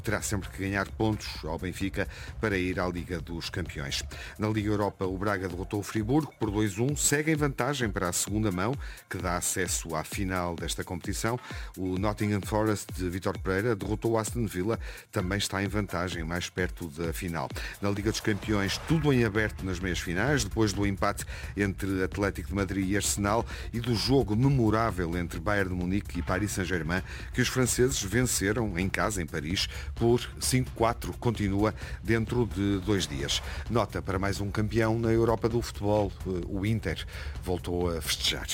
terá sempre que ganhar pontos ao Benfica para ir à Liga dos Campeões. Na Liga Europa, o Braga derrotou o Friburgo por 2-1, segue em vantagem para a segunda mão, que dá acesso à final desta competição. O Nottingham Forest de Vítor Pereira derrotou o Aston Villa, também está em vantagem, mais perto da final. Na Liga dos Campeões, tudo em aberto nas meias finais, depois do empate entre Atlético de Madrid e Arsenal e do jogo memorável entre Bayern de Munique e Paris Saint-Germain, que os franceses venceram em casa, em Paris, por 5-4. Continua dentro de 2 dias. Nota para mais um campeão na Europa do futebol. O Inter voltou a festejar.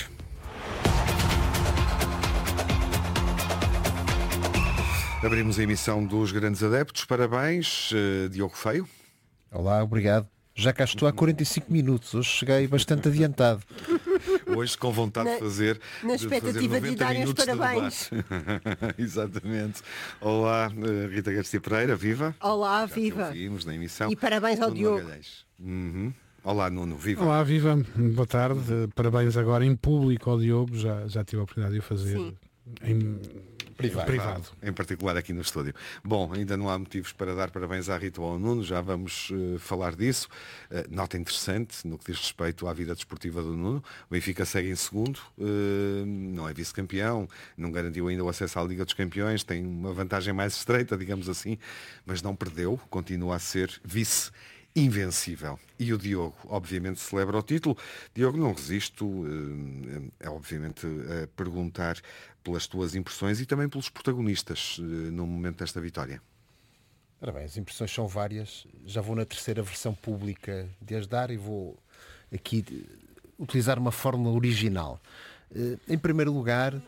Abrimos a emissão dos Grandes Adeptos. Parabéns, Diogo Feio. Olá, obrigado. Já cá estou há 45 minutos. Hoje cheguei bastante adiantado. Hoje com vontade de fazer. Na expectativa de darem os parabéns. Exatamente. Olá, Rita Garcia Pereira, viva. Olá, Já viva. Ouvimos na emissão. E parabéns ao Nuno Diogo. Magalhães. Olá, Nuno, viva. Olá, viva. Boa tarde. Parabéns agora em público ao Diogo. Já tive a oportunidade de o fazer. Sim. Em privado. Em particular aqui no estúdio. Bom, ainda não há motivos para dar parabéns à Rita ou ao Nuno, já vamos falar disso. Nota interessante no que diz respeito à vida desportiva do Nuno. O Benfica segue em segundo, não é vice-campeão, não garantiu ainda o acesso à Liga dos Campeões, tem uma vantagem mais estreita, digamos assim, mas não perdeu, continua a ser vice invencível. E o Diogo, obviamente, celebra o título. Diogo, não resisto, obviamente, a perguntar pelas tuas impressões e também pelos protagonistas no momento desta vitória. Ora bem, as impressões são várias. Já vou na terceira versão pública de as dar e vou aqui utilizar uma fórmula original. Em primeiro lugar,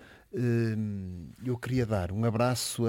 eu queria dar um abraço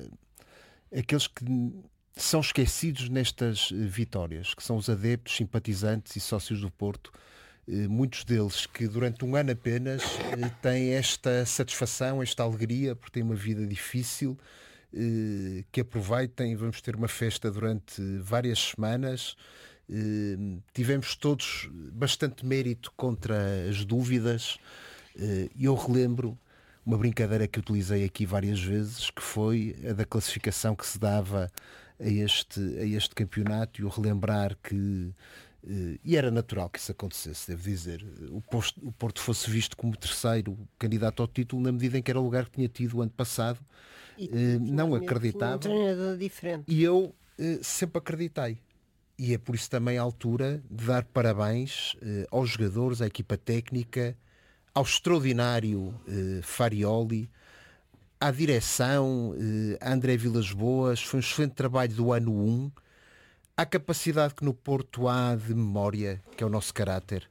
a aqueles que são esquecidos nestas vitórias, que são os adeptos, simpatizantes e sócios do Porto, muitos deles que durante um ano apenas têm esta satisfação, esta alegria, porque têm uma vida difícil, que aproveitem. Vamos ter uma festa durante várias semanas. Tivemos todos bastante mérito contra as dúvidas, e eu relembro uma brincadeira que utilizei aqui várias vezes, que foi a da classificação que se dava a este campeonato, e o relembrar que, e era natural que isso acontecesse, devo dizer, o Porto fosse visto como terceiro candidato ao título na medida em que era o lugar que tinha tido o ano passado. Não acreditava, um treinador diferente. E eu sempre acreditei. E é por isso também a altura de dar parabéns aos jogadores, à equipa técnica, ao extraordinário Farioli, à direção, a André Vilas Boas. Foi um excelente trabalho do ano 1. À capacidade que no Porto há de memória, que é o nosso caráter.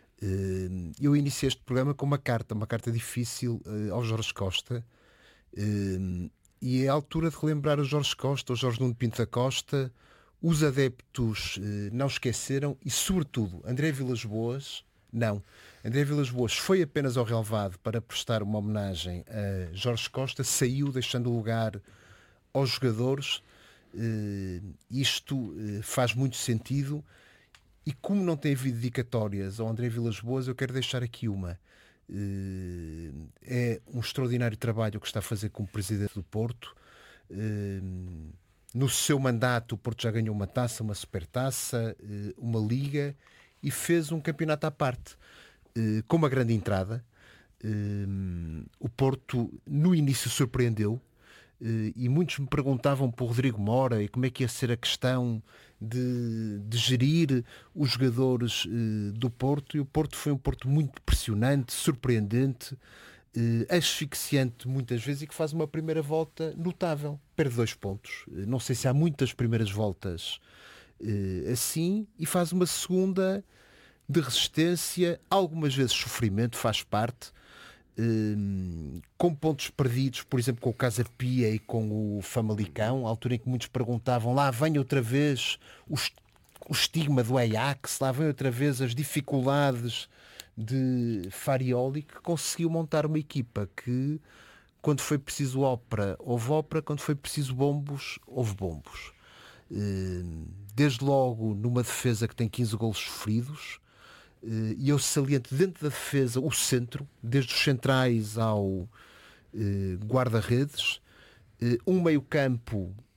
Eu iniciei este programa com uma carta difícil ao Jorge Costa. E é a altura de relembrar o Jorge Costa, o Jorge Nuno Pinto da Costa. Os adeptos não esqueceram e, sobretudo, André Vilas Boas. Não. André Vilas Boas foi apenas ao relevado para prestar uma homenagem a Jorge Costa, saiu deixando lugar aos jogadores. Isto faz muito sentido, e como não tem havido dedicatórias ao André Vilas Boas, eu quero deixar aqui uma. É um extraordinário trabalho que está a fazer como Presidente do Porto. No seu mandato o Porto já ganhou uma taça, uma supertaça, uma liga, e fez um campeonato à parte, com uma grande entrada. O Porto no início surpreendeu, e muitos me perguntavam por Rodrigo Mora e como é que ia ser a questão de gerir os jogadores do Porto, e o Porto foi um Porto muito pressionante, surpreendente, asfixiante muitas vezes, e que faz uma primeira volta notável, perde 2 pontos, não sei se há muitas primeiras voltas assim, e faz uma segunda de resistência, algumas vezes sofrimento, faz parte, com pontos perdidos, por exemplo com o Casa Pia e com o Famalicão, à altura em que muitos perguntavam, lá vem outra vez o estigma do Ajax, lá vem outra vez as dificuldades de Farioli, que conseguiu montar uma equipa que, quando foi preciso ópera, houve ópera, quando foi preciso bombos, houve bombos. Desde logo numa defesa que tem 15 golos sofridos, e eu saliento dentro da defesa o centro, desde os centrais ao guarda-redes, um meio-campo